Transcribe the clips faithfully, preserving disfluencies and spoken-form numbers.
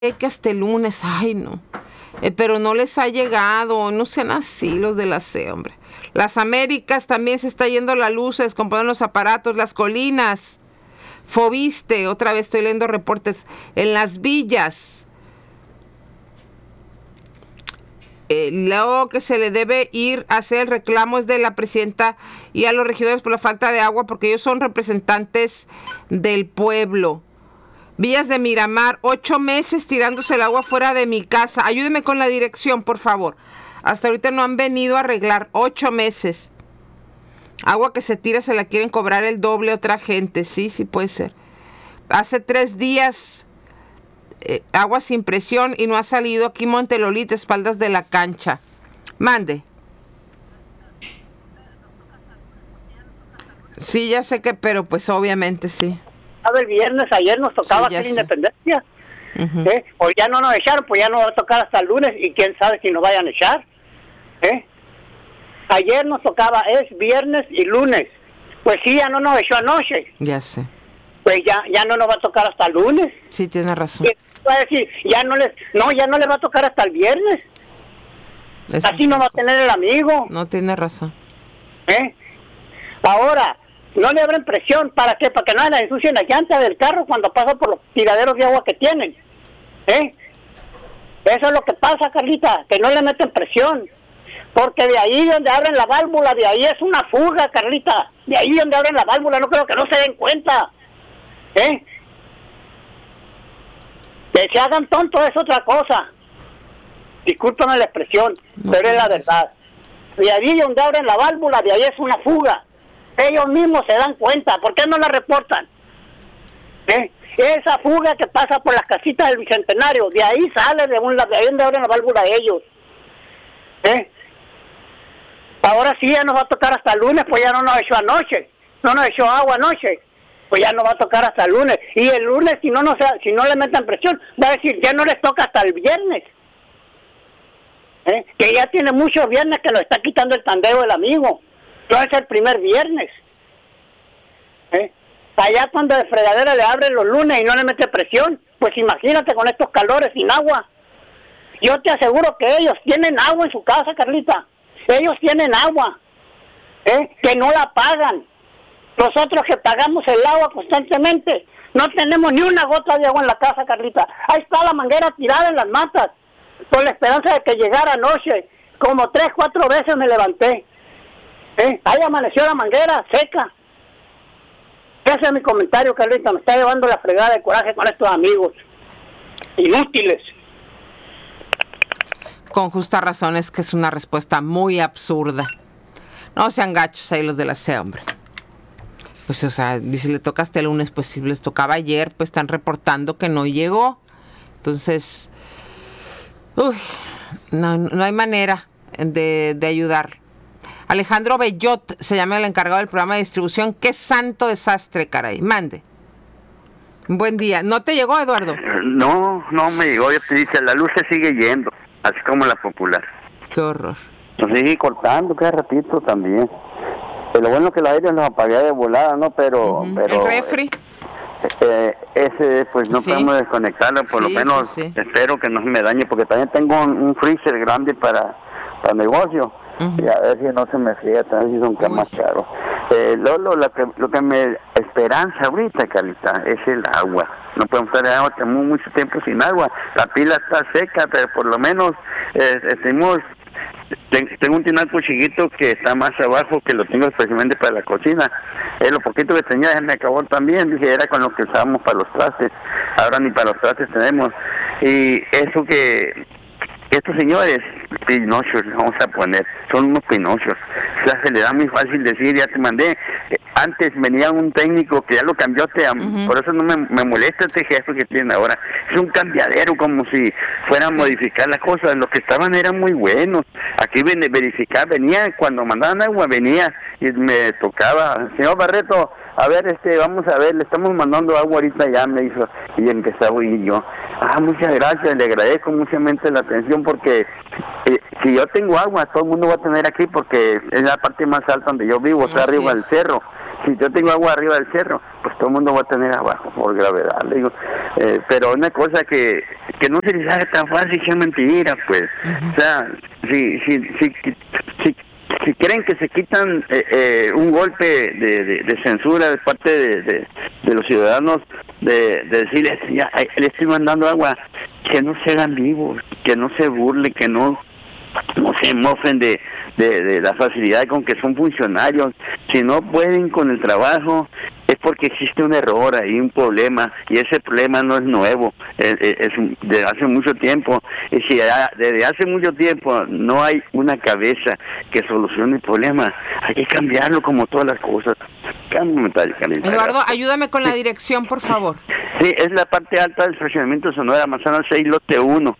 que hasta el lunes, ay no, eh, pero no les ha llegado, no sean así los de la C, hombre. Las Américas también se está yendo la luz, se descomponen los aparatos, las colinas, Fobiste, otra vez estoy leyendo reportes, en las villas. Eh, lo que se le debe ir a hacer el reclamo es de la presidenta y a los regidores por la falta de agua, porque ellos son representantes del pueblo. Villas de Miramar, ocho meses tirándose el agua fuera de mi casa. Ayúdeme con la dirección, por favor. Hasta ahorita no han venido a arreglar. Ocho meses. Agua que se tira se la quieren cobrar el doble a otra gente. Sí, sí puede ser. Hace tres días, eh, agua sin presión y no ha salido aquí Montelolita, espaldas de la cancha. Mande. Sí, ya sé que, pero pues obviamente sí. El viernes, ayer nos tocaba Sí, aquí sé. la Independencia. Uh-huh. ¿Eh? Pues ya no nos echaron, pues ya no va a tocar hasta el lunes y quién sabe si nos vayan a echar. ¿Eh? Ayer nos tocaba, es viernes y lunes. Pues sí, ya no nos echó anoche. Ya sé. Pues ya ya no nos va a tocar hasta el lunes. Sí, tiene razón. Y va a decir, ya no les, no, ya no les va a tocar hasta el viernes. Esa Así es no una va a cosa. tener el amigo. No tiene razón. ¿Eh? Ahora, no le abren presión, ¿para qué? Para que no le ensucien la llanta del carro cuando pasa por los tiraderos de agua que tienen. ¿Eh? Eso es lo que pasa, Carlita, que no le meten presión. Porque de ahí donde abren la válvula, de ahí es una fuga, Carlita. De ahí donde abren la válvula, no creo que no se den cuenta. ¿Eh? Que se hagan tontos es otra cosa. Discúlpame la expresión, No, pero es la no, verdad. De ahí donde abren la válvula, de ahí es una fuga. Ellos mismos se dan cuenta. ¿Por qué no la reportan? ¿Eh? Esa fuga que pasa por las casitas del Bicentenario, de ahí sale, de, un, de ahí donde abren la válvula de ellos. ¿Eh? Ahora sí ya nos va a tocar hasta el lunes, pues ya no nos echó anoche. No nos echó agua anoche. Pues ya nos va a tocar hasta el lunes. Y el lunes, si no, no, se, si no le meten presión, va a decir, ya no les toca hasta el viernes. ¿Eh? Que ya tiene muchos viernes que nos está quitando el tandeo el amigo. No es el primer viernes. ¿Eh? Allá cuando de fregadera le abren los lunes y no le mete presión, pues imagínate con estos calores sin agua. Yo te aseguro que ellos tienen agua en su casa, Carlita. Ellos tienen agua, ¿eh? Que no la pagan. Nosotros que pagamos el agua constantemente, no tenemos ni una gota de agua en la casa, Carlita. Ahí está la manguera tirada en las matas, con la esperanza de que llegara anoche. Como tres, cuatro veces me levanté. ¿Eh? Ahí amaneció la manguera seca. Ese es mi comentario, Carlita. Me está llevando la fregada de coraje con estos amigos inútiles. Con justa razón, es que es una respuesta muy absurda. No sean gachos ahí los de la C, hombre. Pues, o sea, si le toca hasta el lunes, pues si les tocaba ayer, pues están reportando que no llegó. Entonces, uy, no, no hay manera de, de ayudar. Alejandro Bellot se llama el encargado del programa de distribución. ¡Qué santo desastre, caray! Mande. Buen día. ¿No te llegó, Eduardo? No, no me llegó. Yo te dije, la luz se sigue yendo, así como la popular. ¡Qué horror! Se sigue cortando cada ratito también. Pero lo bueno que el aire nos apagué de volada, ¿no? Pero... Uh-huh. pero ¿El refri? Eh, ese, pues no Sí. podemos desconectarlo, por Sí, lo menos sí, sí. espero que no se me dañe, porque también tengo un, un freezer grande para, para negocio. Uh-huh. Y a ver si no se me fría, también si son que más caros. Eh, Lolo, lo que, lo que me esperanza ahorita, Carlita, es el agua. No podemos estar agua, tenemos mucho tiempo sin agua. La pila está seca, pero por lo menos eh, estemos... Tengo un tinaco chiquito que está más abajo, que lo tengo especialmente para la cocina. Eh, lo poquito que tenía se me acabó también. Dije, era con lo que usábamos para los trastes. Ahora ni para los trastes tenemos. Y eso que... Estos señores, pinochos, vamos a poner, son unos pinochos. O sea, se le da muy fácil decir, ya te mandé. Eh, antes venía un técnico que ya lo cambió, te, uh-huh. Por eso no me, me molesta este gesto que tiene ahora. Es un cambiadero, como si fuera a modificar las cosas. Los que estaban eran muy buenos. Aquí ven, verificar, venía, cuando mandaban agua, venía y me tocaba. Señor Barreto, a ver, este, vamos a ver, le estamos mandando agua ahorita ya, me hizo. Y empecé a oír yo. Ah, muchas gracias, le agradezco muchamente la atención, porque eh, si yo tengo agua, todo el mundo va a tener aquí, porque es la parte más alta donde yo vivo, está arriba del cerro. si yo tengo agua arriba del cerro, pues todo el mundo va a tener abajo por gravedad, le digo. Eh, pero una cosa que, que no se les haga tan fácil, que es mentira, pues. Uh-huh. O sea, si, si, si, si, si creen que se quitan eh, eh, un golpe de, de, de censura de parte de, de, de los ciudadanos, de, de decirles, ya, le estoy mandando agua, que no se hagan vivos, que no se burlen, que no, no se mofen de, de, de la facilidad con que son funcionarios. Si no pueden con el trabajo, es porque existe un error ahí, un problema, y ese problema no es nuevo, es, es de hace mucho tiempo. Y si desde hace mucho tiempo no hay una cabeza que solucione el problema, hay que cambiarlo como todas las cosas. Eduardo, ayúdame con la dirección, por favor. Sí, es la parte alta del fraccionamiento Sonora, Manzana seis, lote uno.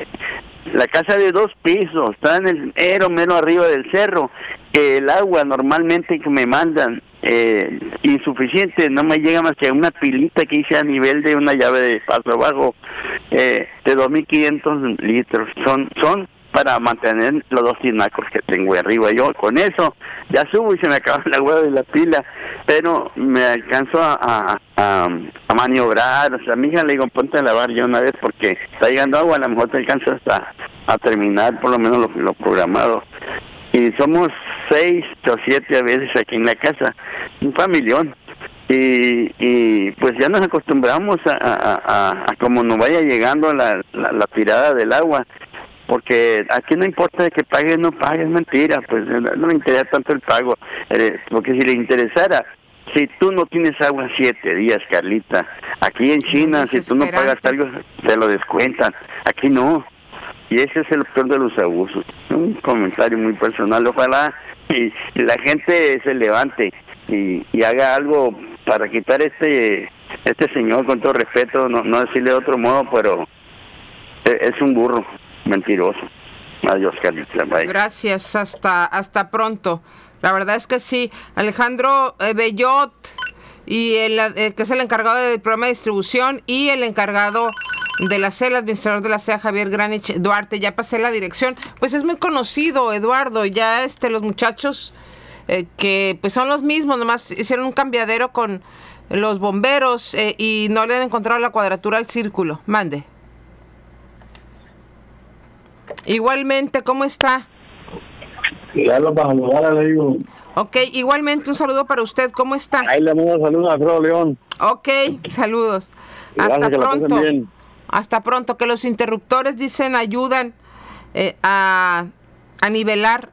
La casa de dos pisos, está en el mero, mero arriba del cerro, que el agua normalmente que me mandan, eh, insuficiente, no me llega más que una pilita que hice a nivel de una llave de paso abajo, eh, de dos mil quinientos litros, son, son para mantener los dos tinacos que tengo arriba. Yo con eso ya subo y se me acaba el agua de la pila, pero me alcanzo a, a, a, a maniobrar. O sea, a mi hija le digo, ponte a lavar ya una vez porque está llegando agua, a lo mejor te alcanzas a, a terminar por lo menos lo, lo programado. Y somos seis o siete a veces aquí en la casa, un familión. Y, y pues ya nos acostumbramos a, a, a, a como nos vaya llegando la, la, la tirada del agua. Porque aquí no importa que pague o no pague, es mentira, pues no me interesa tanto el pago, eh, porque si le interesara, si tú no tienes agua siete días, Carlita, aquí en China, si tú no pagas algo, te lo descuentan, aquí no, y ese es el peor de los abusos. Un comentario muy personal, ojalá y, y la gente se levante y, y haga algo para quitar este este señor, con todo respeto, no, no decirle de otro modo, pero es, es un burro. Mentiroso. Adiós, Carlita. Bye. Gracias, hasta hasta pronto. La verdad es que sí. Alejandro eh, Bellot, y el, eh, que es el encargado del programa de distribución, y el encargado de la C E, el administrador de la C E A, Javier Granich Duarte. Ya pasé la dirección. Pues es muy conocido, Eduardo. Ya este los muchachos eh, que pues son los mismos, nomás hicieron un cambiadero con los bomberos eh, y no le han encontrado la cuadratura al círculo. Mande. Igualmente, ¿cómo está? Ya lo para saludar, le digo. Ok, igualmente un saludo para usted, ¿cómo está? Ahí le mando saludos a Alfredo León. Ok, saludos. Gracias, hasta que pronto. La bien. Hasta pronto, que los interruptores, dicen, ayudan eh, a, a nivelar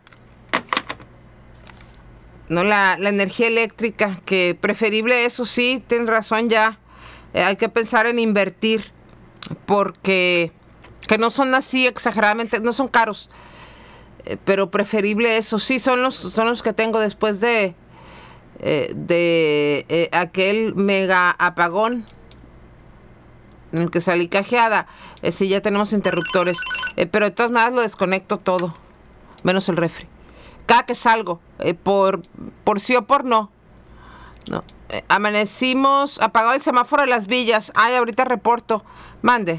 no la, la energía eléctrica, que preferible, eso sí, tienen razón ya. Eh, hay que pensar en invertir, porque que no son así exageradamente, no son caros, eh, pero preferible eso. Sí, son los son los que tengo después de eh, de eh, aquel mega apagón en el que salí cajeada. Eh, sí, ya tenemos interruptores, eh, pero de todas maneras lo desconecto todo, menos el refri. Cada que salgo, eh, por por sí o por no. No. Eh, amanecimos, apagado el semáforo de las villas. Ay, ahorita reporto. Mande.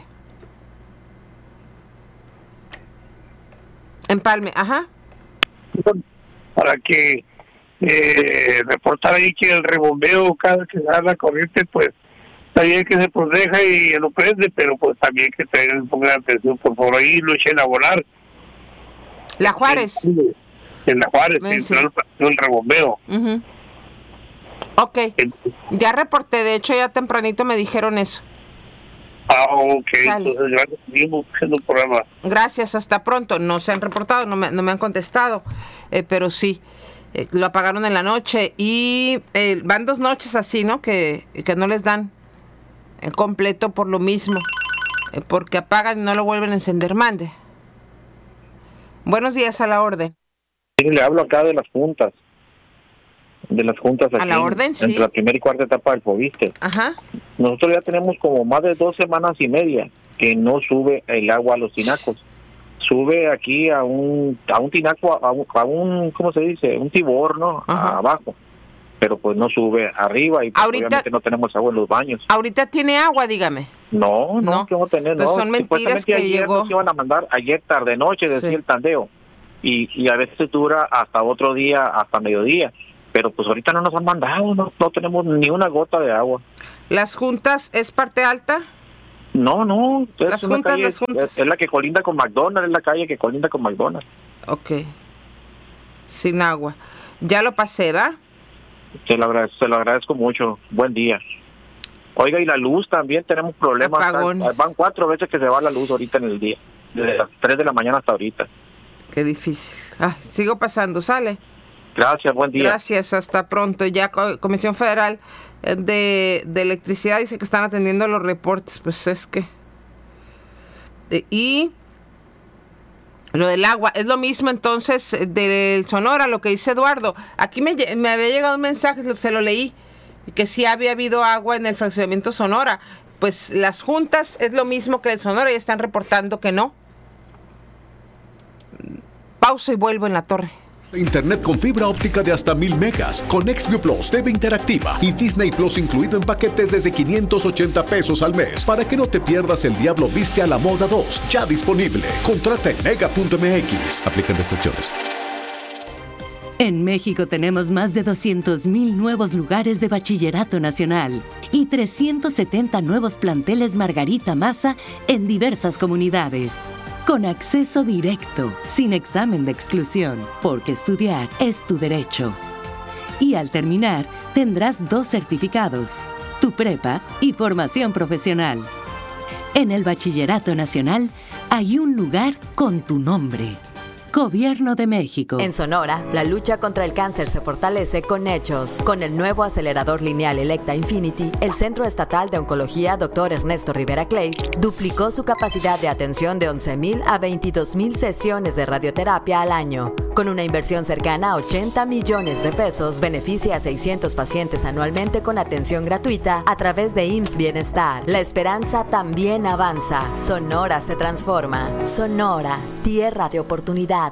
Empalme, ajá. Para que eh, reportar ahí que el rebombeo cada que da la corriente, pues está bien que se proteja y lo prende, pero pues también que tengan, pongan atención, por favor, ahí no echen a volar. La Juárez. En la Juárez, sí, sí. El, el rebombeo. Uh-huh. Ok, ya reporté, de hecho ya tempranito me dijeron eso. Ah, ok, Dale. Entonces ya seguimos haciendo un programa. Gracias, hasta pronto. No se han reportado, no me, no me han contestado, eh, pero sí, eh, lo apagaron en la noche y eh, van dos noches así, ¿no? Que, que no les dan eh, completo por lo mismo, eh, porque apagan y no lo vuelven a encender. Mande. Buenos días, a la orden. Le hablo acá de las juntas. De las juntas aquí. A la orden, sí. Entre la primera y cuarta etapa del Fobiste. Ajá. Nosotros ya tenemos como más de dos semanas y media que no sube el agua a los tinacos. Sube aquí a un a un tinaco, a un, a un ¿cómo se dice? Un tibor, ¿no? Ajá. Abajo. Pero pues no sube arriba y pues ahorita, obviamente no tenemos agua en los baños. ¿Ahorita tiene agua, dígame? No, no, no. que no tener, Entonces no. son mentiras que ayer llegó. nos iban a mandar ayer tarde noche, decía sí. el tandeo. Y, y a veces dura hasta otro día, hasta mediodía. pero pues ahorita no nos han mandado, no, no tenemos ni una gota de agua. ¿Las Juntas es parte alta? No, no, es, Las una juntas, calle, las juntas. Es, es la que colinda con McDonald's, es la calle que colinda con McDonald's. Ok, sin agua. Ya lo pasé, ¿va? Se lo, agrade- se lo agradezco mucho, buen día. Oiga, y la luz también tenemos problemas. Apagones. Van cuatro veces que se va la luz ahorita en el día, desde las tres de la mañana hasta ahorita. Qué difícil. Ah, sigo pasando, ¿sale? Gracias, buen día. Gracias, hasta pronto. Ya Co- Comisión Federal de, de Electricidad dice que están atendiendo los reportes. Pues es que... Eh, y lo del agua, es lo mismo entonces eh, del Sonora, lo que dice Eduardo. Aquí me, lle- me había llegado un mensaje, lo- se lo leí, que sí había habido agua en el fraccionamiento Sonora. Pues las juntas es lo mismo que el Sonora y están reportando que no. Pausa y vuelvo en la torre. Internet con fibra óptica de hasta mil megas, con XView Plus T V interactiva y Disney Plus incluido en paquetes desde quinientos ochenta pesos al mes, para que no te pierdas El Diablo Viste a la Moda dos, ya disponible. Contrata en mega punto m x. Aplican restricciones. En México tenemos más de doscientos mil nuevos lugares de bachillerato nacional y trescientos setenta nuevos planteles Margarita Maza en diversas comunidades. Con acceso directo, sin examen de exclusión, porque estudiar es tu derecho. Y al terminar, tendrás dos certificados, tu prepa y formación profesional. En el Bachillerato Nacional hay un lugar con tu nombre. Gobierno de México. En Sonora, la lucha contra el cáncer se fortalece con hechos. Con el nuevo acelerador lineal Electa Infinity, el Centro Estatal de Oncología doctor Ernesto Rivera Clays duplicó su capacidad de atención de once mil a veintidós mil sesiones de radioterapia al año. Con una inversión cercana a ochenta millones de pesos, beneficia a seiscientos pacientes anualmente con atención gratuita a través de I M S S Bienestar. La esperanza también avanza. Sonora se transforma. Sonora, tierra de oportunidades.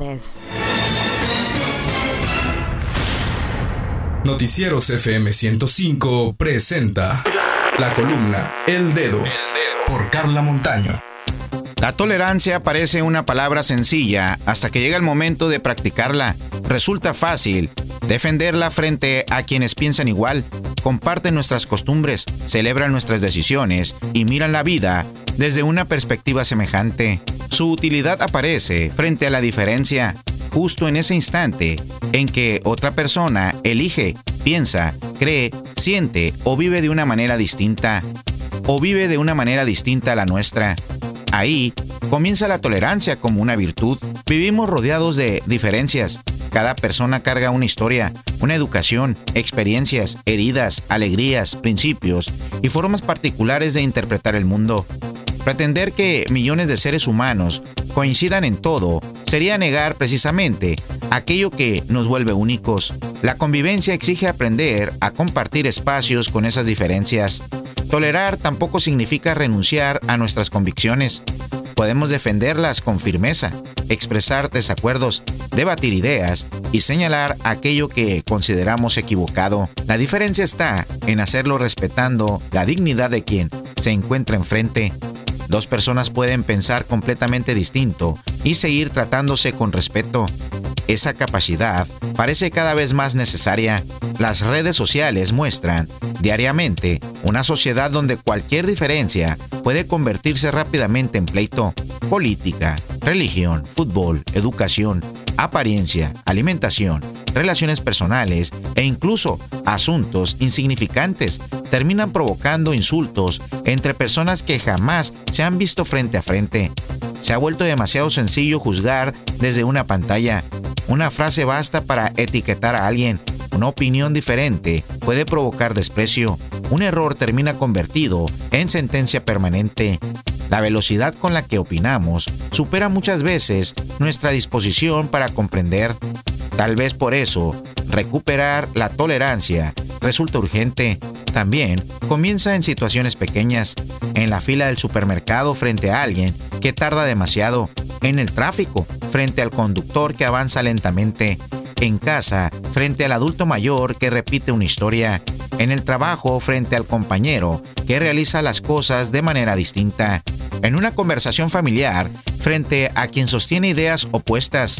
Noticieros F M ciento cinco presenta la columna El Dedo por Carla Montaño. La tolerancia parece una palabra sencilla hasta que llega el momento de practicarla. Resulta fácil defenderla frente a quienes piensan igual, comparten nuestras costumbres, celebran nuestras decisiones y miran la vida desde una perspectiva semejante. Su utilidad aparece frente a la diferencia, justo en ese instante en que otra persona elige, piensa, cree, siente o vive de una manera distinta, o vive de una manera distinta a la nuestra. Ahí comienza la tolerancia como una virtud. Vivimos rodeados de diferencias. Cada persona carga una historia, una educación, experiencias, heridas, alegrías, principios y formas particulares de interpretar el mundo. Pretender que millones de seres humanos coincidan en todo sería negar precisamente aquello que nos vuelve únicos. La convivencia exige aprender a compartir espacios con esas diferencias. Tolerar tampoco significa renunciar a nuestras convicciones. Podemos defenderlas con firmeza, expresar desacuerdos, debatir ideas y señalar aquello que consideramos equivocado. La diferencia está en hacerlo respetando la dignidad de quien se encuentra enfrente. Dos personas pueden pensar completamente distinto y seguir tratándose con respeto. Esa capacidad parece cada vez más necesaria. Las redes sociales muestran diariamente una sociedad donde cualquier diferencia puede convertirse rápidamente en pleito. Política, religión, fútbol, educación, apariencia, alimentación, relaciones personales e incluso asuntos insignificantes terminan provocando insultos entre personas que jamás se han visto frente a frente. Se ha vuelto demasiado sencillo juzgar desde una pantalla. Una frase basta para etiquetar a alguien. Una opinión diferente puede provocar desprecio. Un error termina convertido en sentencia permanente. La velocidad con la que opinamos supera muchas veces nuestra disposición para comprender. Tal vez por eso, recuperar la tolerancia resulta urgente. También comienza en situaciones pequeñas, en la fila del supermercado frente a alguien que tarda demasiado, en el tráfico frente al conductor que avanza lentamente, en casa frente al adulto mayor que repite una historia, en el trabajo frente al compañero que realiza las cosas de manera distinta, en una conversación familiar frente a quien sostiene ideas opuestas.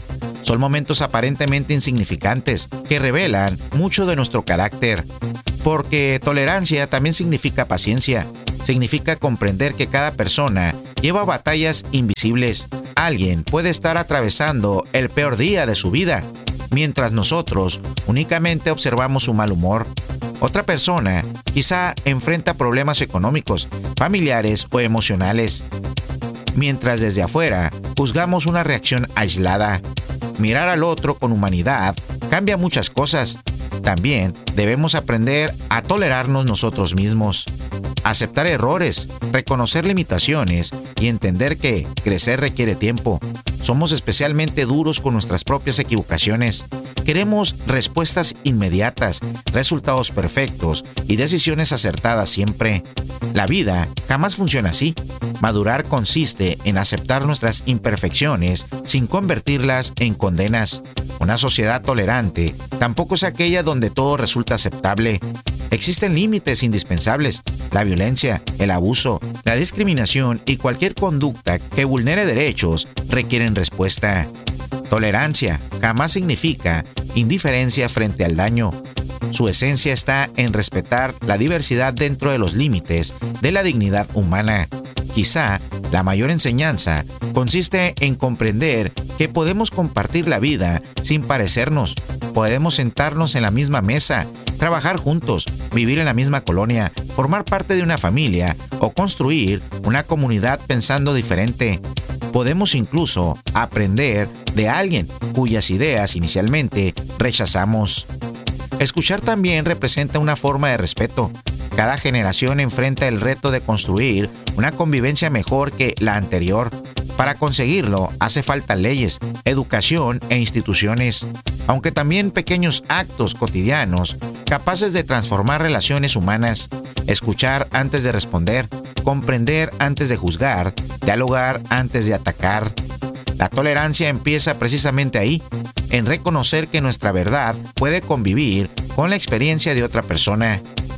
Son momentos aparentemente insignificantes que revelan mucho de nuestro carácter, porque tolerancia también significa paciencia, significa comprender que cada persona lleva batallas invisibles. Alguien puede estar atravesando el peor día de su vida, mientras nosotros únicamente observamos su mal humor. Otra persona quizá enfrenta problemas económicos, familiares o emocionales, mientras desde afuera juzgamos una reacción aislada. Mirar al otro con humanidad cambia muchas cosas. También debemos aprender a tolerarnos nosotros mismos, aceptar errores, reconocer limitaciones y entender que crecer requiere tiempo. Somos especialmente duros con nuestras propias equivocaciones. Queremos respuestas inmediatas, resultados perfectos y decisiones acertadas siempre. La vida jamás funciona así. Madurar consiste en aceptar nuestras imperfecciones sin convertirlas en condenas. Una sociedad tolerante tampoco es aquella donde todo resulta aceptable. Existen límites indispensables. La violencia, el abuso, la discriminación y cualquier conducta que vulnere derechos requieren respuesta. Tolerancia jamás significa indiferencia frente al daño. Su esencia está en respetar la diversidad dentro de los límites de la dignidad humana. Quizá la mayor enseñanza consiste en comprender que podemos compartir la vida sin parecernos. Podemos sentarnos en la misma mesa, trabajar juntos, vivir en la misma colonia, formar parte de una familia o construir una comunidad pensando diferente. Podemos incluso aprender de alguien cuyas ideas inicialmente rechazamos. Escuchar también representa una forma de respeto. Cada generación enfrenta el reto de construir una convivencia mejor que la anterior. Para conseguirlo, hace falta leyes, educación e instituciones, aunque también pequeños actos cotidianos capaces de transformar relaciones humanas. Escuchar antes de responder, comprender antes de juzgar, dialogar antes de atacar. La tolerancia empieza precisamente ahí, en reconocer que nuestra verdad puede convivir con la experiencia de otra persona,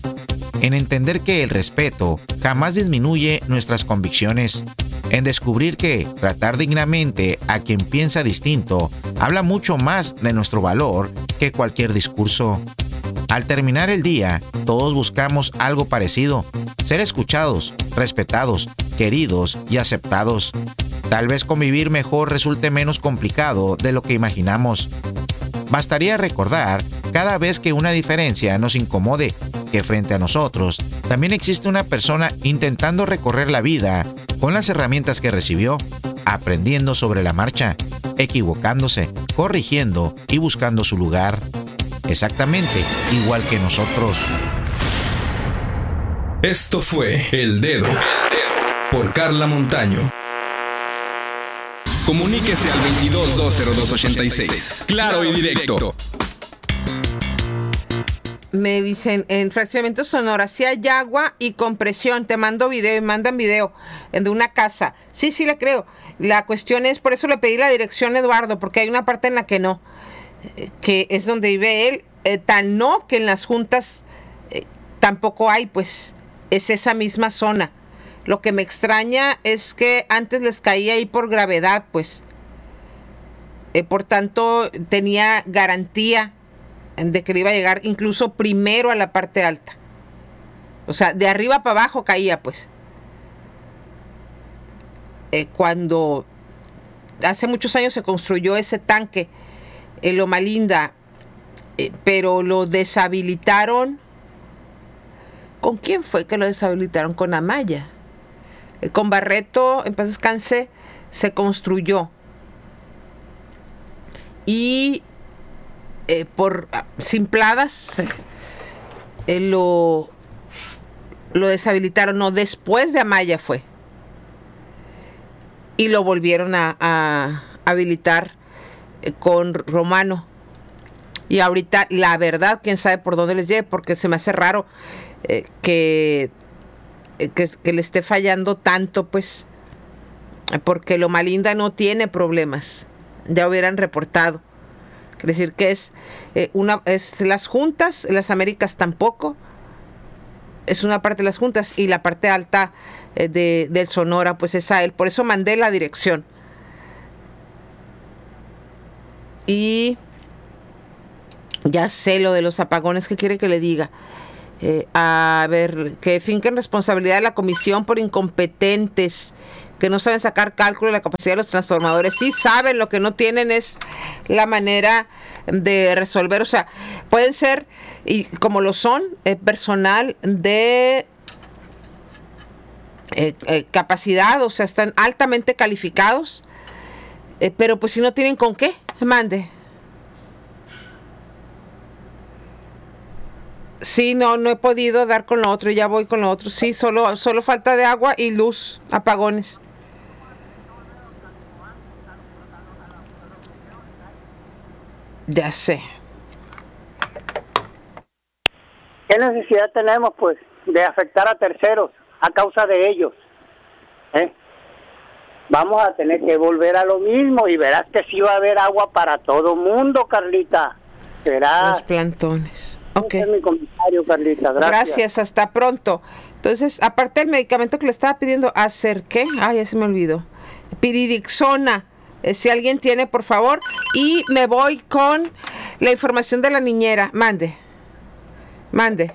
en entender que el respeto jamás disminuye nuestras convicciones, en descubrir que tratar dignamente a quien piensa distinto habla mucho más de nuestro valor que cualquier discurso. Al terminar el día, todos buscamos algo parecido: ser escuchados, respetados, queridos y aceptados. Tal vez convivir mejor resulte menos complicado de lo que imaginamos. Bastaría recordar cada vez que una diferencia nos incomode que frente a nosotros también existe una persona intentando recorrer la vida con las herramientas que recibió, aprendiendo sobre la marcha, equivocándose, corrigiendo y buscando su lugar. Exactamente igual que nosotros. Esto fue El Dedo por Carla Montaño. Comuníquese al veintidós dos cero dos ochenta y seis. Claro y directo. Me dicen, en Fraccionamiento Sonora, si hay agua y compresión, te mando video, y mandan video de una casa. Sí, sí le creo. La cuestión es, por eso le pedí la dirección a Eduardo, porque hay una parte en la que no, que es donde vive él, eh, tan no que en las juntas eh, tampoco hay, pues, es esa misma zona. Lo que me extraña es que antes les caía ahí por gravedad, pues. Eh, por tanto, tenía garantía de que le iba a llegar incluso primero a la parte alta. O sea, de arriba para abajo caía, pues. Eh, cuando hace muchos años se construyó ese tanque en Loma Linda, eh, pero lo deshabilitaron. ¿Con quién fue que lo deshabilitaron? Con Amaya. Eh, con Barreto, en paz descanse, se construyó. Y Eh, por simpladas eh, lo lo deshabilitaron. No, después de Amaya fue, y lo volvieron a, a habilitar eh, con Romano. Y ahorita la verdad quién sabe por dónde les llegue, porque se me hace raro eh, que, eh, que que le esté fallando tanto, pues, porque Loma Linda no tiene problemas, ya hubieran reportado. Quiere decir que es eh, una es las juntas, las Américas tampoco, es una parte de las juntas, y la parte alta eh, de, del Sonora, pues es a él. Por eso mandé la dirección. y ya sé lo de los apagones. ¿Qué quiere que le diga? Eh, a ver, que finquen responsabilidad de la comisión por incompetentes, que no saben sacar cálculo de la capacidad de los transformadores. Sí saben, lo que no tienen es la manera de resolver. O sea, pueden ser, y como lo son, eh, personal de eh, eh, capacidad, o sea, están altamente calificados, eh, pero pues si no tienen con qué, mande. Sí, no, no he podido dar con lo otro, ya voy con lo otro. Sí, solo, solo falta de agua y luz, apagones. Ya sé. ¿Qué necesidad tenemos, pues, de afectar a terceros a causa de ellos? ¿Eh? Vamos a tener que volver a lo mismo y verás que sí va a haber agua para todo mundo, Carlita. Será. Los plantones. Ok. Ese es mi comentario, Carlita. Gracias. Gracias, hasta pronto. Entonces, aparte del medicamento que le estaba pidiendo, ¿hacer qué? Ay, ya se me olvidó. Piridixona. Eh, si alguien tiene, por favor. Y me voy con la información de la niñera. Mande. Mande.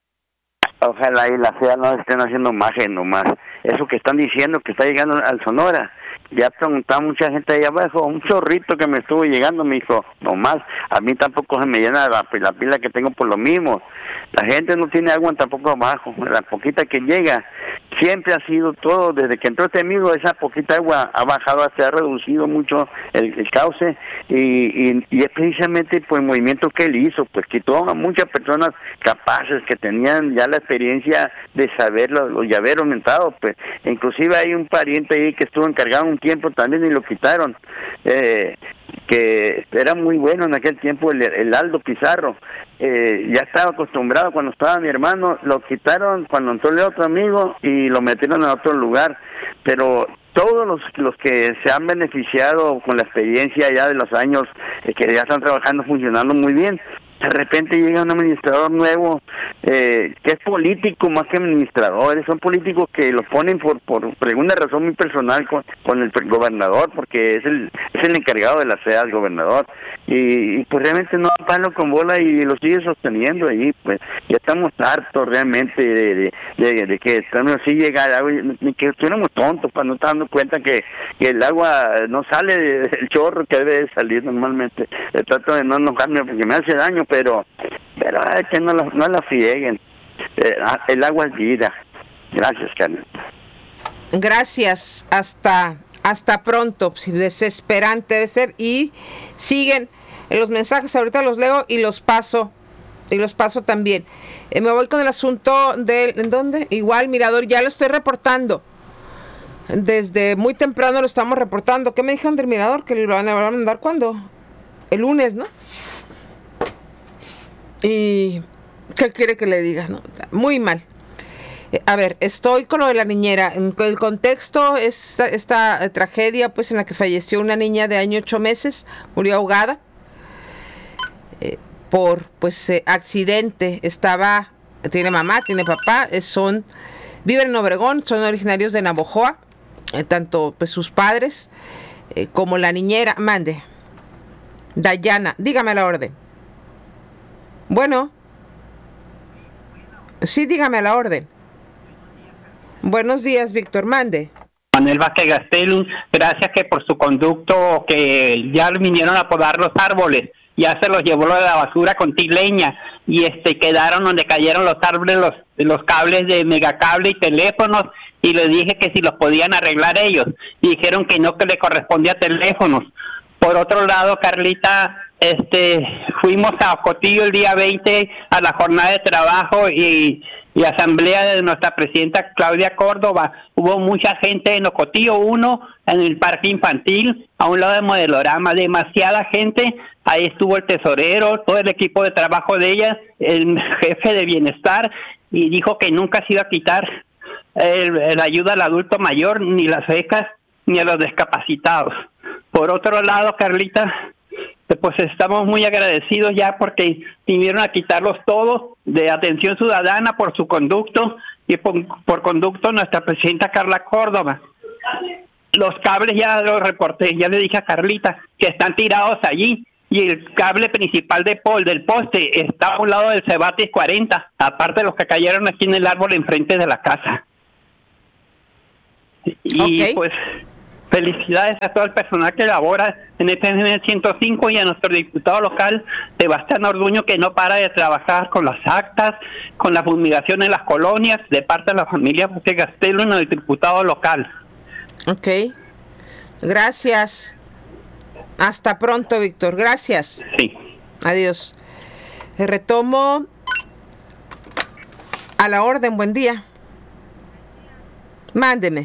Ojalá y la fea no estén haciendo magia nomás. Eso que están diciendo que está llegando al Sonora. Ya preguntaba mucha gente allá abajo, un chorrito que me estuvo llegando, me dijo, nomás, a mí tampoco se me llena la, la pila que tengo por lo mismo. La gente no tiene agua tampoco abajo, la poquita que llega, siempre ha sido todo, desde que entró este amigo, esa poquita agua ha bajado, se ha reducido mucho el, el cauce, y, y, y es precisamente por el movimiento que él hizo, pues quitó a muchas personas capaces que tenían ya la experiencia de saber los, los llaveros mentados, pues, inclusive hay un pariente ahí que estuvo encargado un tiempo también y lo quitaron, eh, que era muy bueno en aquel tiempo, el, el Aldo Pizarro, eh, ya estaba acostumbrado cuando estaba mi hermano, lo quitaron cuando entró el otro amigo y lo metieron a otro lugar, pero todos los, los que se han beneficiado con la experiencia ya de los años, eh, que ya están trabajando, funcionando muy bien, de repente llega un administrador nuevo, eh, que es político más que administradores, son políticos que lo ponen por por, por alguna razón muy personal con, con el gobernador, porque es el es el encargado de la sede del gobernador, y, y pues realmente no da palo con bola y lo sigue sosteniendo ahí, pues ya estamos hartos realmente de, de, de, de que estamos así llegar, ni que estuviéramos tontos para no estar dando cuenta que, que el agua no sale del chorro que debe de salir normalmente. Eh, trato de no enojarme porque me hace daño, pero pero ay, que no la, no la frieguen. Eh, el agua es vida. Gracias, Carmen. Gracias, hasta hasta pronto. Desesperante debe ser. Y siguen los mensajes, ahorita los leo y los paso y los paso también. Eh, me voy con el asunto del, ¿en dónde? Igual, Mirador, ya lo estoy reportando. Desde muy temprano lo estamos reportando. ¿Qué me dijeron del Mirador? Que lo van a mandar ¿cuándo? El lunes, ¿no? Y ¿qué quiere que le diga? No, muy mal. Eh, a ver, estoy con lo de la niñera. En el contexto es esta, esta eh, tragedia, pues, en la que falleció una niña de año ocho meses, murió ahogada eh, por, pues, eh, accidente. Estaba, tiene mamá, tiene papá, eh, son, viven en Obregón, son originarios de Navojoa, eh, tanto, pues, sus padres eh, como la niñera. Mande. Dayana, dígame la orden. Bueno. Sí, dígame la orden. Buenos días, Víctor, mande. Manuel Vázquez Gastelum, gracias que por su conducto, que ya vinieron a podar los árboles, ya se los llevó lo de la basura con tileña, y este quedaron donde cayeron los árboles, los, los cables de megacable y teléfonos, y les dije que si los podían arreglar ellos, y dijeron que no, que le correspondía a teléfonos. Por otro lado, Carlita, este fuimos a Ocotillo el día veinte a la jornada de trabajo y, y asamblea de nuestra presidenta Claudia Córdoba. Hubo mucha gente en Ocotillo uno, en el parque infantil, a un lado de Modelorama, demasiada gente. Ahí estuvo el tesorero, todo el equipo de trabajo de ella, el jefe de bienestar, y dijo que nunca se iba a quitar el, el ayuda al adulto mayor, ni las becas, ni a los discapacitados. Por otro lado, Carlita, pues estamos muy agradecidos ya porque vinieron a quitarlos todos de atención ciudadana por su conducto y por, por conducto nuestra presidenta Carla Córdoba. Los cables ya los reporté, ya le dije a Carlita que están tirados allí y el cable principal de pol del poste está a un lado del Cebatis cuarenta, aparte de los que cayeron aquí en el árbol enfrente de la casa. Y okay. Pues felicidades a todo el personal que labora en F M ciento cinco y a nuestro diputado local, Sebastián Orduño, que no para de trabajar con las actas, con la fumigación en las colonias, de parte de la familia Bosque Gastelum, el diputado local. Ok, gracias. Hasta pronto, Víctor. Gracias. Sí. Adiós. Retomo a la orden. Buen día. Mándeme.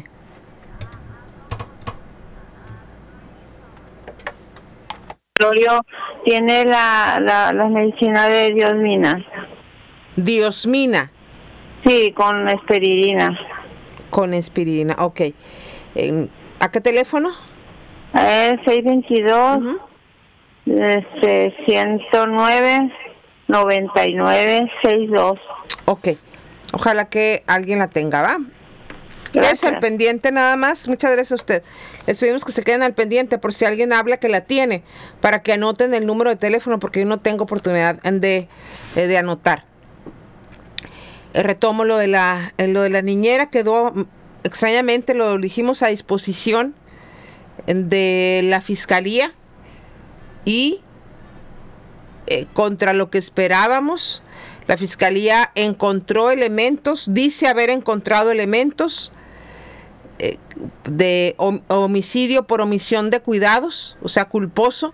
Florio tiene la, la, la medicina de Diosmina. Diosmina. Sí, con aspirina. Con aspirina, ok. ¿A qué teléfono? Eh, seis veintidós, uh-huh. este, ciento nueve, noventa y nueve, sesenta y dos. Ok. Ojalá que alguien la tenga, ¿va? Gracias. Al pendiente nada más. Muchas gracias a usted. Les pedimos que se queden al pendiente por si alguien habla que la tiene, para que anoten el número de teléfono, porque yo no tengo oportunidad de, de anotar. Retomo lo de la lo de la niñera. Quedó, extrañamente, lo dijimos a disposición de la fiscalía y eh, contra lo que esperábamos, la fiscalía encontró elementos, dice haber encontrado elementos eh, de homicidio por omisión de cuidados, o sea, culposo,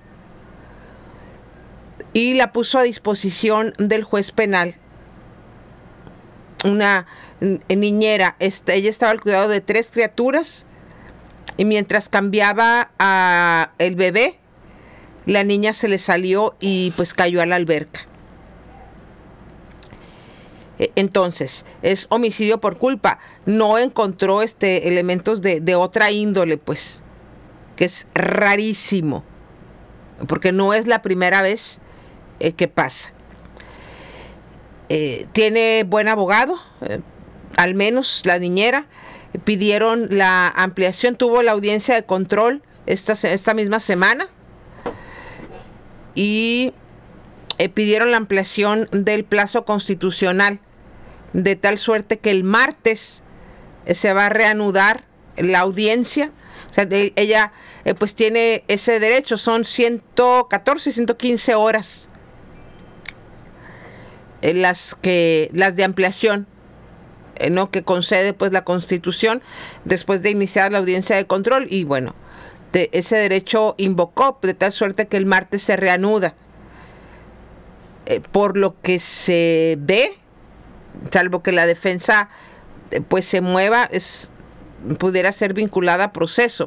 y la puso a disposición del juez penal. Una niñera, este, ella estaba al cuidado de tres criaturas, y mientras cambiaba a el bebé, la niña se le salió y pues cayó a la alberca. Entonces, es homicidio por culpa. No encontró este elementos de, de otra índole, pues, que es rarísimo, porque no es la primera vez eh, que pasa. Eh, tiene buen abogado, eh, al menos la niñera. Pidieron la ampliación, tuvo la audiencia de control esta, esta misma semana y eh, pidieron la ampliación del plazo constitucional, de tal suerte que el martes eh, se va a reanudar la audiencia. O sea, de, ella eh, pues tiene ese derecho, son ciento catorce, ciento quince horas eh, las que las de ampliación, ¿no?, que concede pues la Constitución después de iniciar la audiencia de control, y bueno, de ese derecho invocó, de tal suerte que el martes se reanuda. Eh, por lo que se ve, salvo que la defensa eh, pues se mueva, es, pudiera ser vinculada a proceso.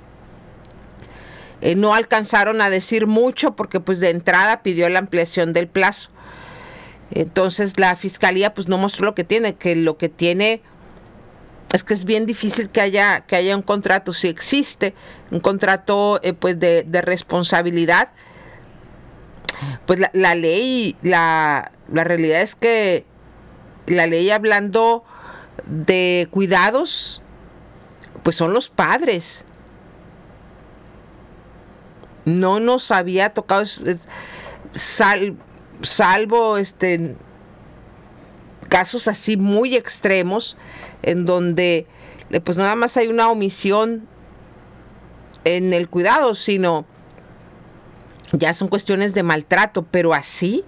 Eh, no alcanzaron a decir mucho porque pues de entrada pidió la ampliación del plazo. Entonces la fiscalía pues no mostró lo que tiene, que lo que tiene es que es bien difícil que haya que haya un contrato, si existe un contrato eh, pues de, de responsabilidad, pues la, la ley, la, la realidad es que la ley, hablando de cuidados, pues son los padres. No nos había tocado es, es, sal salvo este casos así muy extremos en donde pues nada más hay una omisión en el cuidado, sino ya son cuestiones de maltrato, pero así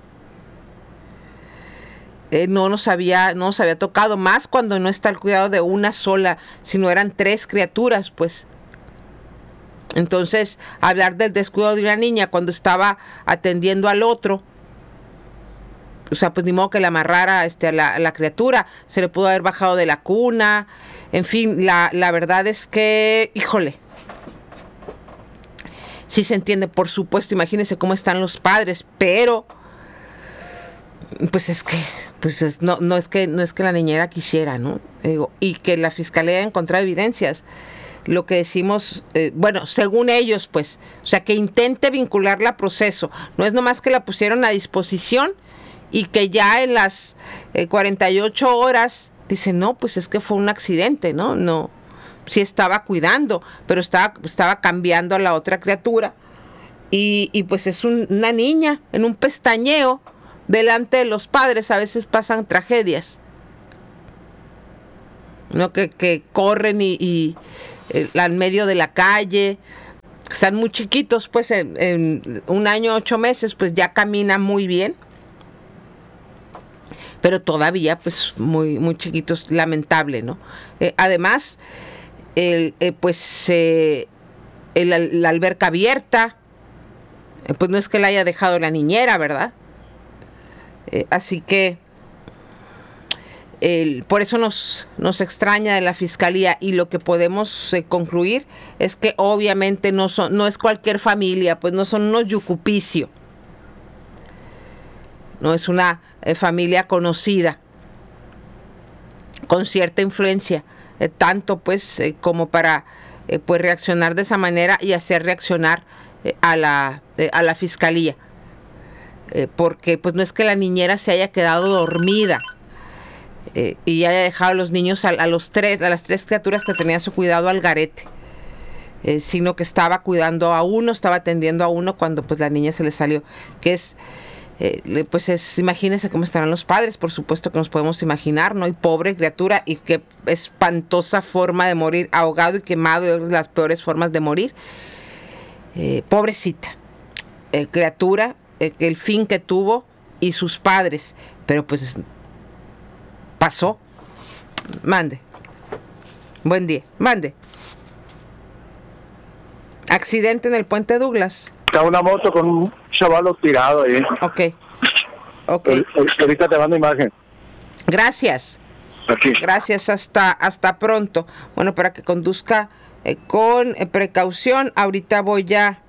eh, no nos había no nos había tocado, más cuando no está el cuidado de una sola, sino eran tres criaturas, pues. Entonces, hablar del descuido de una niña cuando estaba atendiendo al otro, o sea, pues ni modo que le amarrara este, a, la, a la criatura, se le pudo haber bajado de la cuna, en fin, la, la verdad es que, híjole, sí se entiende, por supuesto, imagínense cómo están los padres, pero, pues es que, pues es, no, no es que, no es que la niñera quisiera, ¿no? Digo, y que la fiscalía haya encontrado evidencias. Lo que decimos, eh, bueno, según ellos, pues, o sea, que intente vincularla a proceso, no es nomás que la pusieron a disposición y que ya en las eh, cuarenta y ocho horas dicen, no, pues es que fue un accidente, ¿no? No, sí estaba cuidando, pero estaba, estaba cambiando a la otra criatura y, y pues es un, una niña en un pestañeo delante de los padres. A veces pasan tragedias, ¿no? Que, que corren y, y eh, al medio de la calle. Están muy chiquitos, pues en, en un año, ocho meses, pues ya caminan muy bien. Pero todavía, pues, muy, muy chiquitos, lamentable, ¿no? Eh, además, el, eh, pues, eh, el, la alberca abierta, eh, pues no es que la haya dejado la niñera, ¿verdad? Eh, así que, el, por eso nos, nos extraña de la fiscalía, y lo que podemos eh, concluir es que obviamente no son, no es cualquier familia, pues no son unos yucupicio, no es una eh, familia conocida con cierta influencia, eh, tanto pues eh, como para eh, pues reaccionar de esa manera y hacer reaccionar eh, a la eh, a la fiscalía, eh, porque pues no es que la niñera se haya quedado dormida Eh, y haya dejado a los niños a, a los tres, a las tres criaturas que tenía a su cuidado al garete, eh, sino que estaba cuidando a uno, estaba atendiendo a uno cuando pues la niña se le salió, que es, eh, pues es, imagínense cómo estarán los padres, por supuesto que nos podemos imaginar, ¿no? Y pobre criatura, y qué espantosa forma de morir, ahogado y quemado, es las peores formas de morir, eh, pobrecita, eh, criatura, eh, el fin que tuvo, y sus padres, pero pues pasó. Mande. Buen día. Mande. Accidente en el puente Douglas. Está una moto con un chavalo tirado ahí. Ok. Ok. Ahorita te mando imagen. Gracias. Aquí. Gracias. Hasta, hasta pronto. Bueno, para que conduzca eh, con eh, precaución. Ahorita voy a...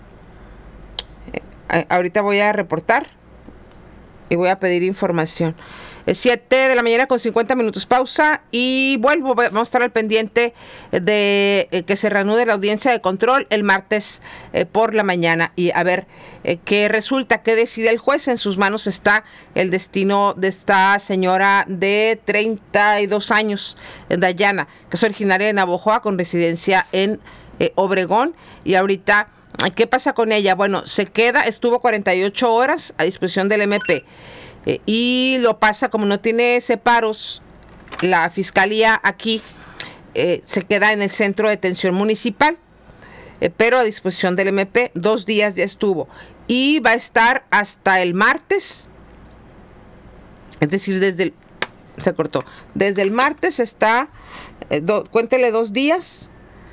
Eh, ahorita voy a reportar. Y voy a pedir información. siete de la mañana con cincuenta minutos, pausa y vuelvo. Vamos a estar al pendiente de eh, que se reanude la audiencia de control el martes eh, por la mañana y a ver eh, qué resulta, qué decide el juez. En sus manos está el destino de esta señora de treinta y dos años, Dayana, que es originaria de Navojoa con residencia en eh, Obregón. Y ahorita, ¿qué pasa con ella? Bueno, se queda, estuvo cuarenta y ocho horas a disposición del M P. Eh, y lo pasa, como no tiene separos, la fiscalía aquí eh, se queda en el centro de detención municipal, eh, pero a disposición del M P, dos días ya estuvo. Y va a estar hasta el martes, es decir, desde el, se cortó, desde el martes está, eh, do, cuéntele dos días,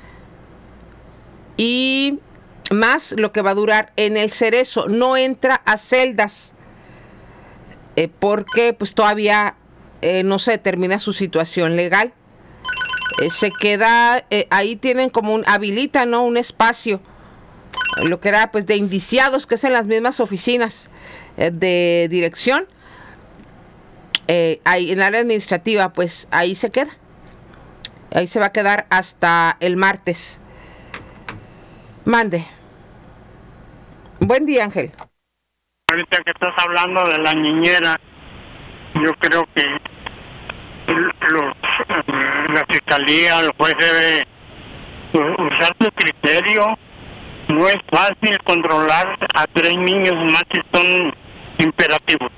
y más lo que va a durar en el Cerezo. No entra a celdas, Eh, porque pues todavía eh, no se determina su situación legal. Eh, se queda, eh, ahí tienen como un, habilita, ¿no? Un espacio, lo que era pues de indiciados, que es en las mismas oficinas eh, de dirección, eh, ahí en el área administrativa, pues ahí se queda. Ahí se va a quedar hasta el martes. Mande. Buen día, Ángel. Ahorita que estás hablando de la niñera, yo creo que los, la fiscalía, el juez debe usar su criterio. No es fácil controlar a tres niños más que son imperativos.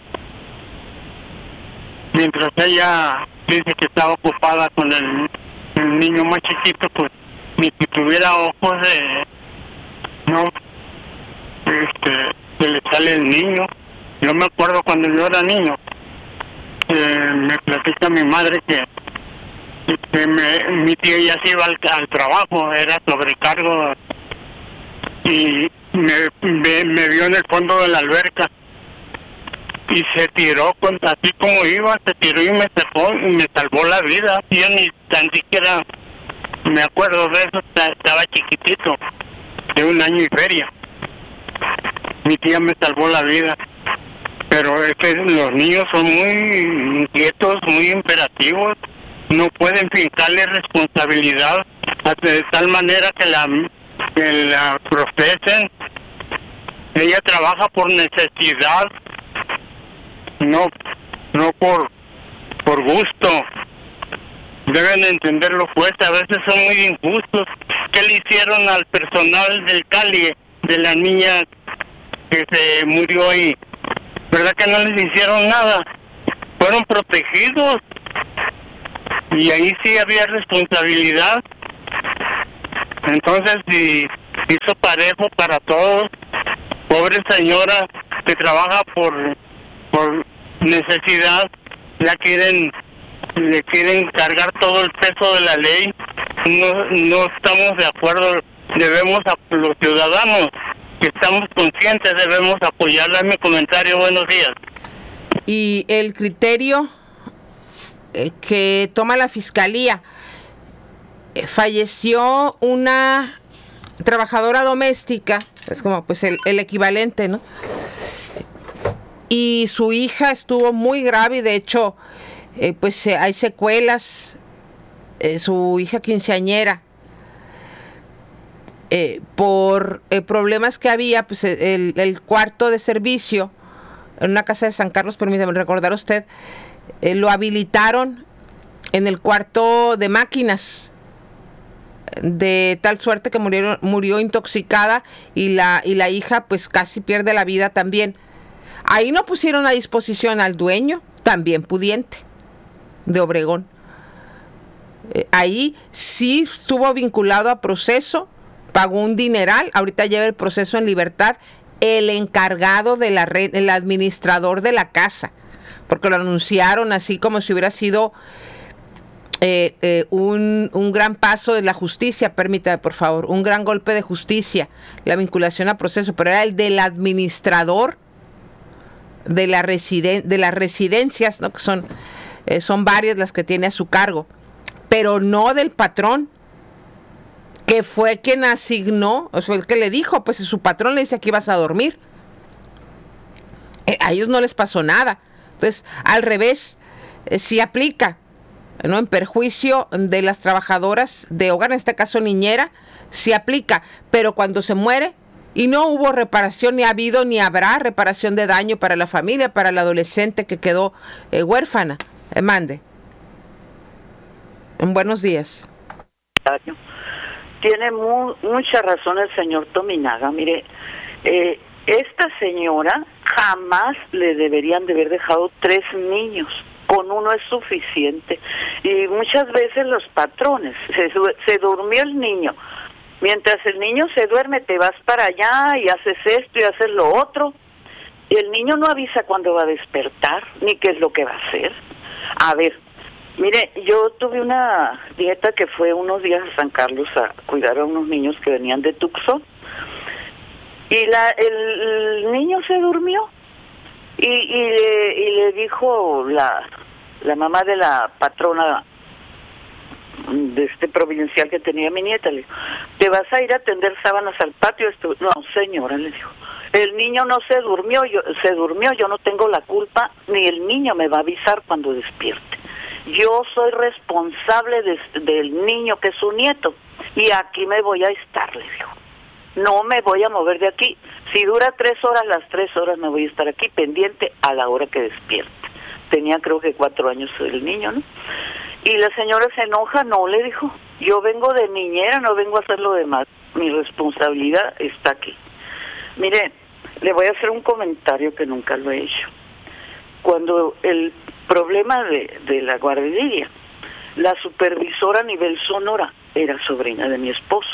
Mientras ella dice que estaba ocupada con el, el niño más chiquito, pues ni si tuviera ojos de... no, este... se le sale el niño. Yo me acuerdo cuando yo era niño, eh, me platica mi madre que, que me, mi tía ya se iba al, al trabajo, era sobrecargo, y me, me, me vio en el fondo de la alberca y se tiró, con, así como iba, se tiró y me salvó, y me salvó la vida. Yo ni tan siquiera me acuerdo de eso, estaba chiquitito, de un año y feria. Mi tía me salvó la vida, pero es que los niños son muy inquietos, muy imperativos, no pueden fincarle responsabilidad de tal manera que la, que la profesen. Ella trabaja por necesidad, no no por por gusto. Deben entenderlo, pues a veces son muy injustos. ¿Qué le hicieron al personal del Cali de la niña que se murió y verdad que no les hicieron nada, fueron protegidos y ahí sí había responsabilidad. Entonces si hizo parejo para todos. Pobre señora que trabaja por por necesidad, la quieren le quieren cargar todo el peso de la ley. No no estamos de acuerdo. Debemos, a los ciudadanos que estamos conscientes, debemos apoyarla. En mi comentario, buenos días. Y el criterio eh, que toma la fiscalía, eh, falleció una trabajadora doméstica, es como pues el, el equivalente, ¿no? Y su hija estuvo muy grave, de hecho, eh, pues eh, hay secuelas, eh, su hija quinceañera, eh, por eh, problemas que había, pues el, el cuarto de servicio en una casa de San Carlos, permítame recordar a usted, eh, lo habilitaron en el cuarto de máquinas, de tal suerte que murieron, murió intoxicada y la, y la hija pues casi pierde la vida también. Ahí no pusieron a disposición al dueño, también pudiente, de Obregón. Eh, ahí sí estuvo vinculado a proceso, pagó un dineral, ahorita lleva el proceso en libertad, el encargado de la red, el administrador de la casa, porque lo anunciaron así como si hubiera sido eh, eh, un, un gran paso de la justicia, permítame por favor, un gran golpe de justicia, la vinculación a proceso, pero era el del administrador de, la residen- de las residencias, ¿no? Que son, eh, son varias las que tiene a su cargo, pero no del patrón, que fue quien asignó, o fue el que le dijo, pues su patrón le dice aquí vas a dormir. Eh, a ellos no les pasó nada. Entonces, al revés, eh, sí aplica, ¿no? En perjuicio de las trabajadoras de hogar, en este caso niñera, sí aplica, pero cuando se muere y no hubo reparación, ni ha habido ni habrá reparación de daño para la familia, para la adolescente que quedó eh, huérfana. Eh, mande. Buenos días. Tiene mu mucha razón el señor Tominaga. Mire, eh, esta señora jamás le deberían de haber dejado tres niños. Con uno es suficiente. Y muchas veces los patrones, se, se durmió el niño. Mientras el niño se duerme, te vas para allá y haces esto y haces lo otro. Y el niño no avisa cuándo va a despertar, ni qué es lo que va a hacer. A ver, mire, yo tuve una nieta que fue unos días a San Carlos a cuidar a unos niños que venían de Tucson. Y la, el, el niño se durmió. Y, y, le, y le dijo la, la mamá de la patrona de este provincial que tenía mi nieta, le dijo, ¿te vas a ir a tender sábanas al patio? Esto, no, señora, le dijo, el niño no se durmió, yo, se durmió, yo no tengo la culpa, ni el niño me va a avisar cuando despierte. Yo soy responsable de, del niño que es su nieto, y aquí me voy a estar, le dijo. No me voy a mover de aquí. Si dura tres horas, las tres horas me voy a estar aquí, pendiente a la hora que despierte. Tenía creo que cuatro años el niño, ¿no? Y la señora se enoja, no, le dijo, yo vengo de niñera, no vengo a hacer lo demás. Mi responsabilidad está aquí. Mire, le voy a hacer un comentario que nunca lo he hecho. Cuando el problema de, de la guardería, la supervisora a nivel Sonora era sobrina de mi esposo.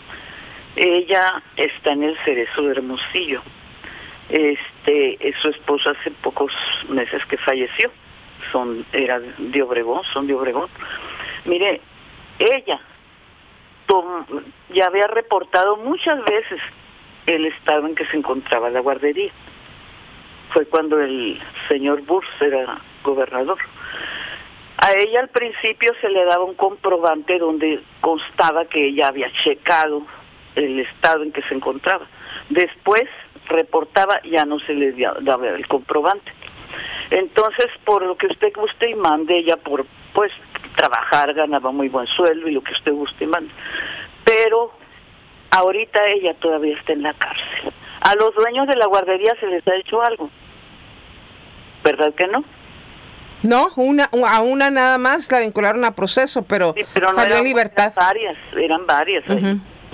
Ella está en el Cerezo de Hermosillo. Este, su esposo hace pocos meses que falleció. Son, era de Obregón, son de Obregón. Mire, ella tom, ya había reportado muchas veces el estado en que se encontraba la guardería. Fue cuando el señor Burs era gobernador. A ella al principio se le daba un comprobante donde constaba que ella había checado el estado en que se encontraba. Después reportaba, ya no se le daba el comprobante. Entonces, por lo que usted guste y mande, ella por pues trabajar ganaba muy buen sueldo y lo que usted guste y mande. Pero ahorita ella todavía está en la cárcel. A los dueños de la guardería se les ha hecho algo, ¿verdad que no? No, una, a una nada más la vincularon a proceso, pero, sí, pero no salió en libertad. Varias, eran varias. Uh-huh.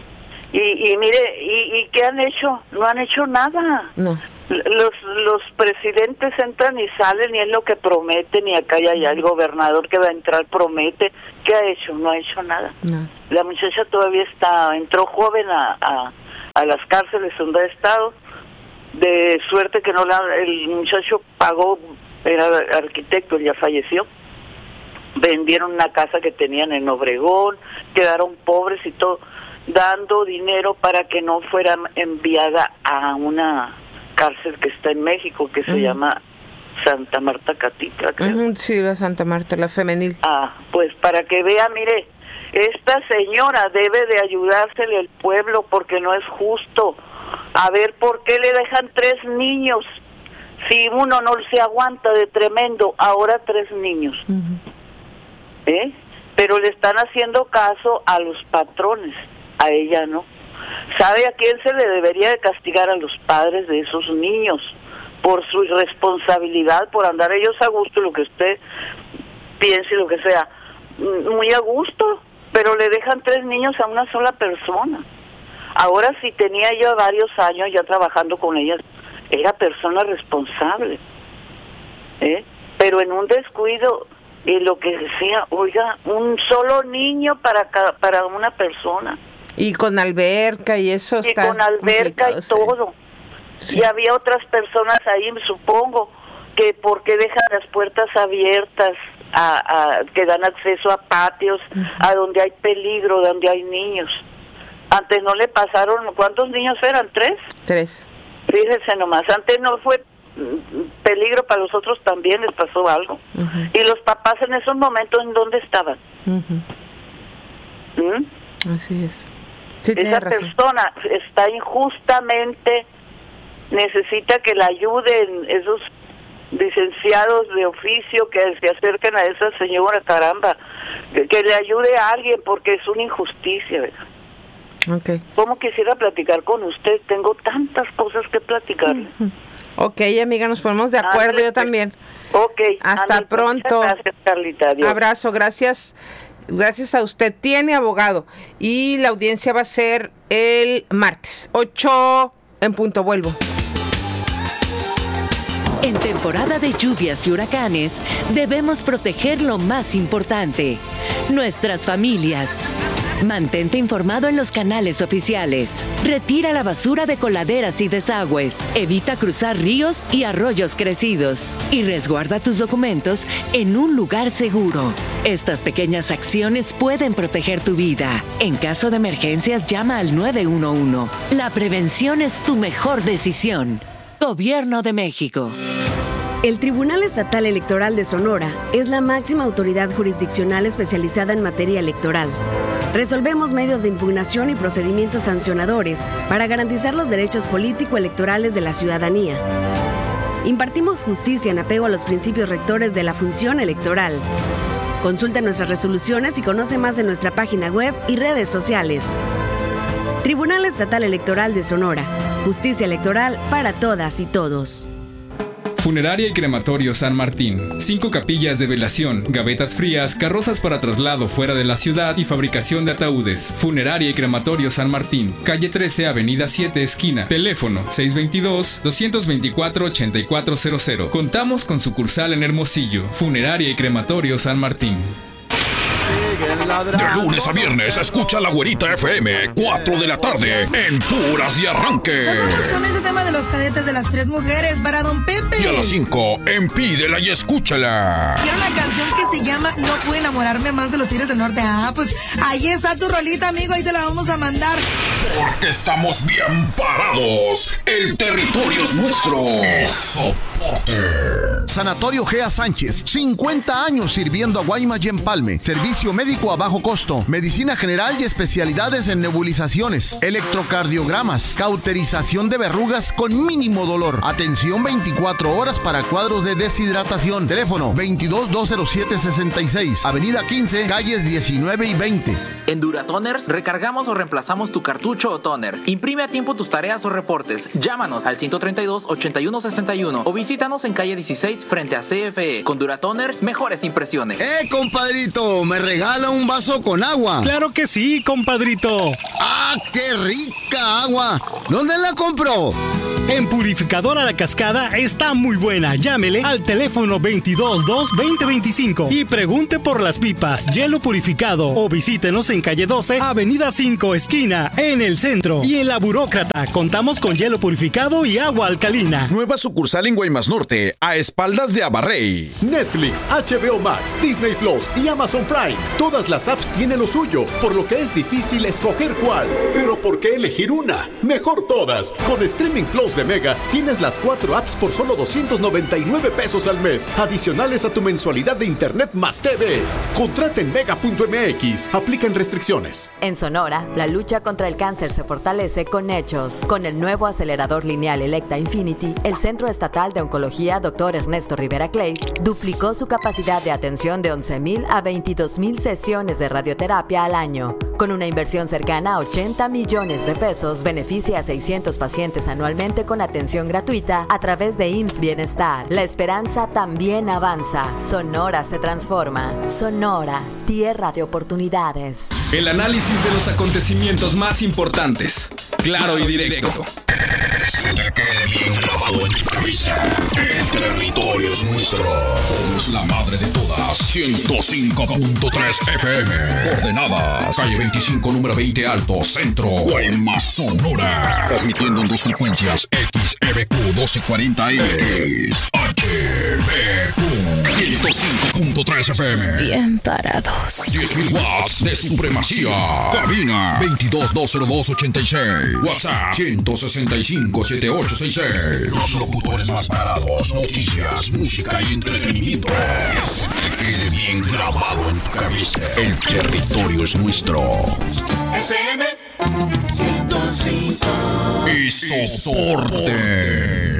Y, y mire, y, ¿y qué han hecho? No han hecho nada. No. Los los presidentes entran y salen y es lo que prometen, y acá ya, ya el gobernador que va a entrar promete. ¿Qué ha hecho? No ha hecho nada. No. La muchacha todavía está, entró joven a, a, a las cárceles donde ha estado, de suerte que no la, el muchacho pagó, era arquitecto, ya falleció. Vendieron una casa que tenían en Obregón, quedaron pobres y todo, dando dinero para que no fuera enviada a una cárcel que está en México, que se uh-huh. llama Santa Marta Catitla, creo. Uh-huh, sí, la Santa Marta, la femenil. Ah, pues para que vea, mire, esta señora debe de ayudársele al pueblo porque no es justo. A ver, ¿por qué le dejan tres niños? Si uno no se aguanta de tremendo, ahora tres niños. Uh-huh. ¿Eh? Pero le están haciendo caso a los patrones, a ella no. ¿Sabe a quién se le debería de castigar? A los padres de esos niños, por su irresponsabilidad, por andar ellos a gusto, lo que usted piense, lo que sea, muy a gusto, pero le dejan tres niños a una sola persona. Ahora, si tenía yo varios años ya trabajando con ellas, era persona responsable, ¿eh? Pero en un descuido, y lo que decía, oiga, un solo niño para cada, para una persona. Y con alberca y eso y está con alberca y todo. Sí. Y había otras personas ahí, supongo, que porque dejan las puertas abiertas, a, a que dan acceso a patios, uh-huh. a donde hay peligro, donde hay niños. Antes no le pasaron, ¿cuántos niños eran? ¿Tres? Tres. Fíjese nomás, antes no fue peligro para los otros, también les pasó algo. Uh-huh. Y los papás en esos momentos, ¿en dónde estaban? Uh-huh. ¿Mm? Así es. Sí, esa persona está injustamente, necesita que la ayuden esos licenciados de oficio que se acerquen a esa señora, caramba, que, que le ayude a alguien porque es una injusticia, ¿verdad? Okay. ¿Cómo quisiera platicar con usted? Tengo tantas cosas que platicar. Uh-huh. Ok, amiga, nos ponemos de acuerdo, Andrés, yo también. Ok. Hasta Andrés, pronto. Gracias, Carlita. Adiós. Abrazo, gracias. Gracias a usted. Tiene abogado. Y la audiencia va a ser el martes, ocho en punto. Vuelvo. En temporada de lluvias y huracanes, debemos proteger lo más importante, nuestras familias. Mantente informado en los canales oficiales. Retira la basura de coladeras y desagües. Evita cruzar ríos y arroyos crecidos. Y resguarda tus documentos en un lugar seguro. Estas pequeñas acciones pueden proteger tu vida. En caso de emergencias, llama al nueve uno uno. La prevención es tu mejor decisión. Gobierno de México. El Tribunal Estatal Electoral de Sonora es la máxima autoridad jurisdiccional especializada en materia electoral. Resolvemos medios de impugnación y procedimientos sancionadores para garantizar los derechos político-electorales de la ciudadanía. Impartimos justicia en apego a los principios rectores de la función electoral. Consulta nuestras resoluciones y conoce más en nuestra página web y redes sociales. Tribunal Estatal Electoral de Sonora. Justicia electoral para todas y todos. Funeraria y Crematorio San Martín. Cinco capillas de velación, gavetas frías, carrozas para traslado fuera de la ciudad y fabricación de ataúdes. Funeraria y Crematorio San Martín. Calle trece, Avenida siete, esquina. Teléfono seis dos dos, dos dos cuatro, ocho cuatro cero cero. Contamos con sucursal en Hermosillo. Funeraria y Crematorio San Martín. De lunes a viernes, escucha La Güerita F M, cuatro de la tarde, en Puras y Arranque. Con ese tema de los cadetes de las tres mujeres para Don Pepe. Y a las cinco, en Pídela y Escúchala. Quiero una canción que se llama No puedo enamorarme más de los Tigres del Norte. Ah, pues ahí está tu rolita, amigo, ahí te la vamos a mandar. Porque estamos bien parados. El territorio es nuestro. Soporte. Sanatorio Gea Sánchez, cincuenta años sirviendo a Guaymas y Empalme. Servicio médico a bajo costo, medicina general y especialidades en nebulizaciones, electrocardiogramas, cauterización de verrugas con mínimo dolor. Atención veinticuatro horas para cuadros de deshidratación. Teléfono veintidós, dos cero siete, sesenta y seis. Avenida quince, calles diecinueve y veinte. En Duratoners recargamos o reemplazamos tu cartucho o toner. Imprime a tiempo tus tareas o reportes. Llámanos al ciento treinta y dos, ochenta y uno sesenta y uno o visítanos en calle dieciséis frente a C F E. Con Duratoners, mejores impresiones. ¡Eh, compadrito! ¿Me regala un vaso con agua? ¡Claro que sí, compadrito! ¡Ah, qué rica agua! ¿Dónde la compró? En Purificadora La Cascada está muy buena. Llámele al teléfono veintidós dos veinte veinticinco y pregunte por las pipas, hielo purificado, o visítenos en calle doce, avenida cinco, esquina, en el centro. Y en La Burócrata contamos con hielo purificado y agua alcalina. Nueva sucursal en Guaymas Norte, a espaldas de Abarrey. Netflix, H B O Max, Disney Plus y Amazon Prime. Todas las apps tienen lo suyo, por lo que es difícil escoger cuál. Pero ¿por qué elegir una? Mejor todas. Con Streaming Plus de Mega tienes las cuatro apps por solo doscientos noventa y nueve pesos al mes, adicionales a tu mensualidad de internet más T V. Contrata en mega punto m x. Aplican restricciones. En Sonora, la lucha contra el cáncer se fortalece con hechos. Con el nuevo acelerador lineal Electa Infinity, el Centro Estatal de Oncología doctor Ernesto Rivera Clays duplicó su capacidad de atención de once mil a veintidós mil sesiones de radioterapia al año. Con una inversión cercana a ochenta millones de pesos, beneficia a seiscientos pacientes anualmente con atención gratuita a través de I M S S Bienestar. La esperanza también avanza. Sonora se transforma. Sonora, tierra de oportunidades. El análisis de los acontecimientos más importantes. Claro y directo. Se te quede bien grabado en tu cabeza. El territorio es nuestro. Somos la madre de todas. ciento cinco punto tres F M. Coordenadas. Calle veinticinco, número veinte Alto, Centro. Guaymas, Sonora. Transmitiendo en dos frecuencias. X E B Q doce cuarenta M. X H B Q ciento cinco punto tres F M. Bien parados. diez mil watts de supremacía. Cabina veintidós dos cero dos ochenta y seis. WhatsApp ciento sesenta y cinco setenta y ocho sesenta y seis. Los locutores más parados. Noticias, música y entretenimiento. Que se te quede bien grabado en tu cabeza. El territorio es nuestro. F M ciento cinco. Y soporte.